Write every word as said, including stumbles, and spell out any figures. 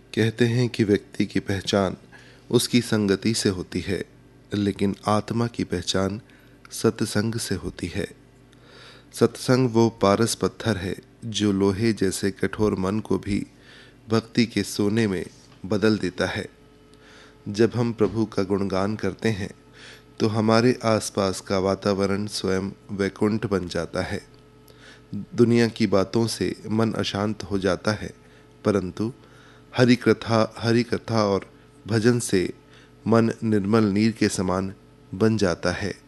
कहते हैं कि व्यक्ति की पहचान उसकी संगति से होती है, लेकिन आत्मा की पहचान सत्संग से होती है। सत्संग वो पारस पत्थर है जो लोहे जैसे कठोर मन को भी भक्ति के सोने में बदल देता है। जब हम प्रभु का गुणगान करते हैं तो हमारे आसपास का वातावरण स्वयं वैकुंठ बन जाता है। दुनिया की बातों से मन अशांत हो जाता है, परंतु हरि कथा हरि कथा और भजन से मन निर्मल नीर के समान बन जाता है।